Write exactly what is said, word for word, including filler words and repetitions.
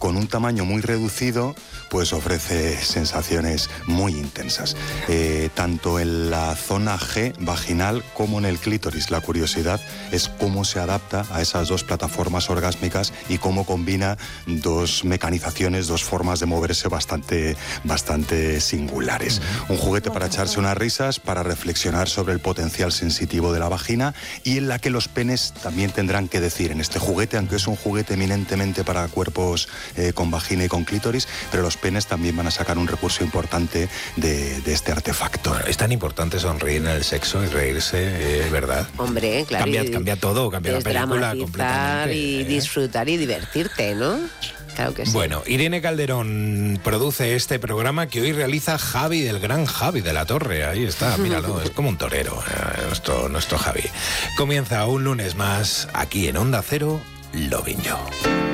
con un tamaño muy reducido, pues ofrece sensaciones muy intensas, eh, tanto en la zona G vaginal como en el clítoris. La curiosidad es cómo se adapta a esas dos plataformas orgásmicas y cómo combina dos mecanizaciones, dos formas de moverse bastante, bastante singulares. Un juguete para echarse unas risas, para reflexionar sobre el potencial sensitivo de la vagina, y en la que los penes también tendrán que decir en este juguete, aunque es un juguete eminentemente para cuerpos eh, con vagina y con clítoris, pero los penes también van a sacar un recurso importante de, de este artefacto. Bueno, es tan importante sonreír en el sexo y reírse, eh, ¿verdad? Hombre, claro. Cambia, y, cambia todo, cambia la película completamente. Y ¿eh? disfrutar y divertirte, ¿no? Claro que sí. Bueno, Irene Calderón produce este programa que hoy realiza Javi, del gran Javi de la Torre. Ahí está, míralo, es como un torero, eh, nuestro, nuestro Javi. Comienza un lunes más aquí en Onda Cero, Lovinyo.